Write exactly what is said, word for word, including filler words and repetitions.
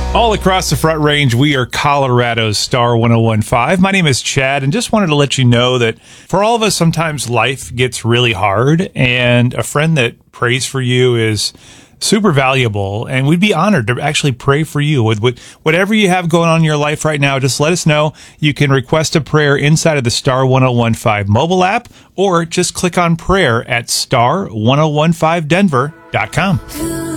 All across the Front Range, we are Colorado's Star one oh one point five. My name is Chad, and just wanted to let you know that for all of us, sometimes life gets really hard, and a friend that prays for you is super valuable, and we'd be honored to actually pray for you. With, with whatever you have going on in your life right now, just let us know. You can request a prayer inside of the Star one oh one point five mobile app, or just click on prayer at star ten fifteen denver dot com.